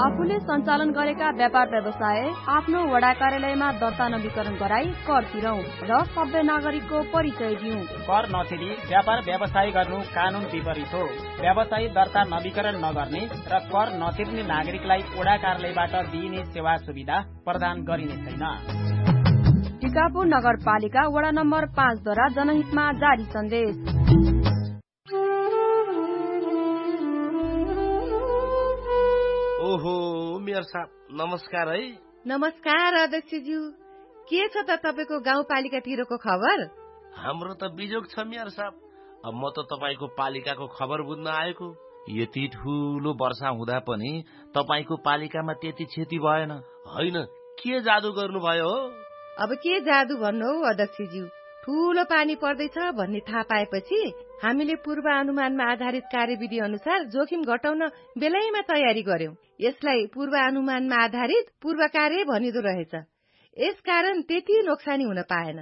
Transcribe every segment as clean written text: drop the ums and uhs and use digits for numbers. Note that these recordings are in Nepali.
आफूले सञ्चालन गरेका व्यापार व्यवसाय आफ्नो वडा कार्यालयमा दर्ता नवीकरण गराई कर तिरौं र सभ्य नागरिकको परिचय दिउँ। कर नतिरी व्यापार व्यवसाय गर्नु कानून विपरीत हो। व्यवसाय दर्ता नवीकरण नगर्ने र कर नतिर्ने नागरिकलाई वडा कार्यालयबाट दिइने सेवा सुविधा प्रदान गरिने छैन। टिकापुर नगरपालिका वडा नम्बर 5 द्वारा जनहितमा जारी सन्देश। ओहो मेयर साहब, नमस्कार है। नमस्कार अध्यक्षज्यू, के छ त तपाईको गाउँपालिकातिरको खबर? हाम्रो त बिजोग छ मेयर साहब। अब म त तपाईको पालिकाको खबर बुझ्न आएको। यति ठूलो वर्षा हुँदा पनि तपाईको पालिकामा त्यति क्षति भएन। हैन, के जादु गर्नुभयो हो? अब के जादु भन्नु हौ अध्यक्षज्यू, ठूलो पानी पर्दैछ भन्ने थाहा पाएपछि हामीले पूर्वानुमानमा आधारित कार्यविधि अनुसार जोखिम घटाउन बेलैमा तयारी गर्यौं। यसलाई पूर्वानुमानमा आधारित पूर्व कार्य भनिदो रहेछ। यसकारण त्यति नोक्सानी हुन पाएन।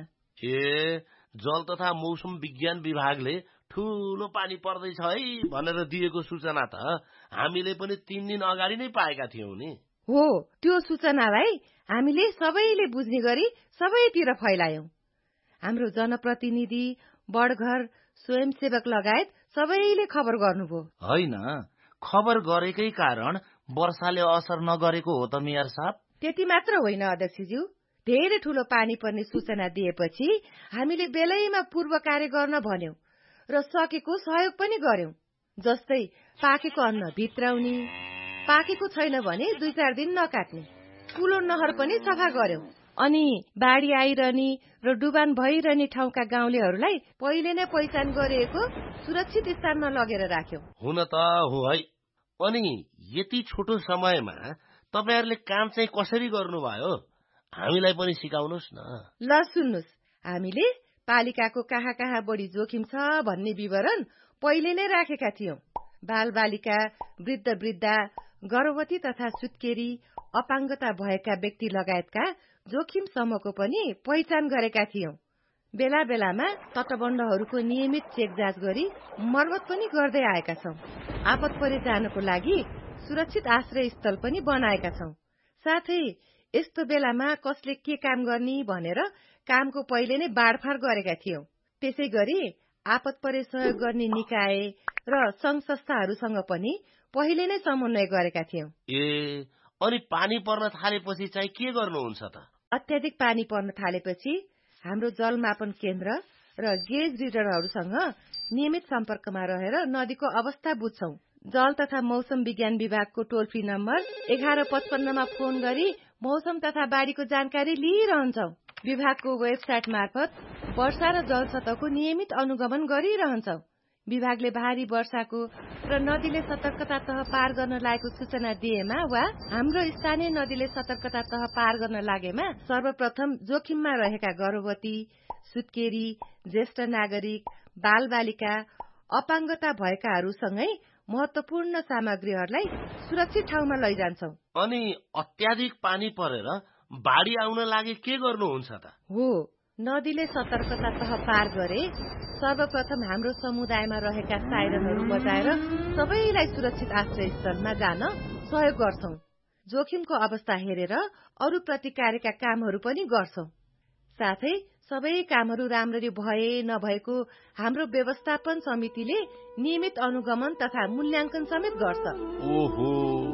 जल तथा मौसम विज्ञान विभागले ठूलो पानी पर्दैछ है भनेर दिएको सूचना त हामीले पनि 3 दिन अगाडि नै पाएका थियौं नि। हो, त्यो सूचनालाई हामीले सबैले बुझ्ने गरी सबैतिर फैलायौं। हाम्रो जनप्रतिनिधि, बडघर, स्वयंसेवक लगायत सबैले खबर गर्नुभयो। हैन, खबर गरेकै कारण वर्षाले असर नगरेको हो त मेयर साहब। त्यति मात्र होइन अध्यक्षज्यू, धेरै ठूलो पानी पर्ने सूचना दिएपछि हामीले बेलैमा पूर्व कार्य गर्न भन्यौं र सकेको सहयोग पनि गर्यौं। जस्तै पाकेको अन्न भित्राउने, पाकेको छैन भने 2-4 दिन नकाट्ने, ठूलो नहर पनि सफा गर्यौं। अनि बाढी आइरहने र डुबान भइरहने ठाउँका गाउँलेहरूलाई पहिले नै पहिचान गरिएको सुरक्षित स्थानमा लगेर राख्यौं। हुन त हो है। अनि यति छोटो समयमा तपाईहरुले काम चाहिँ कसरी गर्नुभयो? हामीलाई पनि सिकाउनुस् न। ल सुन्नुस्, हामीले पालिकाको कहाँ कहाँ बढी जोखिम छ भन्ने विवरण पहिले नै राखेका थियौं। बालबालिका, वृद्ध वृद्धा, गर्भवती तथा सुत्केरी, अपाङ्गता भएका व्यक्ति लगायतका जोखिम समूहको पनि पहिचान गरेका थियौं। बेला बेलामा तटबन्धहरूको नियमित चेक जाँच गरी मर्मत पनि गर्दै आएका छौं। आपत परे जानको लागि सुरक्षित आश्रय स्थल पनि बनाएका छौं। साथै यस्तो बेलामा कसले के काम गर्ने भनेर कामको पहिले नै बाँडफाँड गरेका थियौं। त्यसै गरी आपत परे सहयोग गर्ने निकाय र संघ संस्थाहरूसँग पनि पहिले नै समन्वय गरेका थियौं। अनि पानी पर्न थालेपछि चाहिँ के गर्नुहुन्छ त? अत्याधिक पानी पर्न थालेपछि हाम्रो जलमापन केन्द्र र गेज रिडरहरूसँग नियमित सम्पर्कमा रहेर नदीको अवस्था बुझ्छौं। जल तथा मौसम विज्ञान विभागको टोल फ्री नम्बर 1155 मा फोन गरी मौसम तथा बाढीको जानकारी लिइरहन्छौं। विभागको वेबसाइट मार्फत वर्षा र जल सतहको नियमित अनुगमन गरिरहन्छौं। विभागले भारी वर्षाको र नदीले सतर्कता तह पार गर्न लागेको सूचना दिएमा वा हाम्रो स्थानीय नदीले सतर्कता तह पार गर्न लागेमा सर्वप्रथम जोखिममा रहेका गर्भवती, सुत्केरी, ज्येष्ठ नागरिक, बालबालिका, अपाङ्गता भएकाहरूसँगै महत्वपूर्ण सामग्रीहरूलाई सुरक्षित ठाउँमा लैजान्छौं। अनि अत्याधिक पानी परेर बाढी आउन लागे के गर्नुहुन्छ त? हो, नदीले सतर्कता तह पार गरे सर्वप्रथम हाम्रो समुदायमा रहेका साइरनहरू बजाएर सबैलाई सुरक्षित आश्रय स्थलमा जान सहयोग गर्छौं। जोखिमको अवस्था हेरेर अरू प्रतिकारका कामहरू पनि गर्छौं। साथै सबै कामहरू राम्ररी भए नभएको हाम्रो व्यवस्थापन समितिले नियमित अनुगमन तथा मूल्याङ्कन समेत गर्छ। ओहो,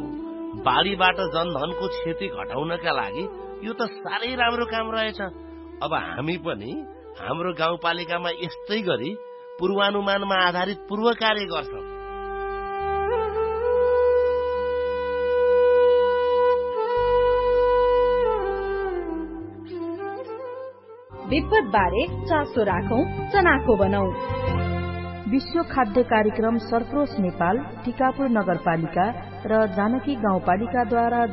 बाढीबाट जनधनको क्षति घटाउनका लागि यो त साह्रै राम्रो काम रहेछ। अब हामी पनि हाम्रो गाउँपालिकामा यस्तै गरी पूर्वानुमानमा आधारित पूर्व कार्य गर्छौं। विपद बारे चासो राखौं, चनाखो बनाऊ। विश्व खाद्य कार्यक्रम सरप्रोस नेपाल, टिकापुर नगरपालिका र जानकी गाउँपालिकाद्वारा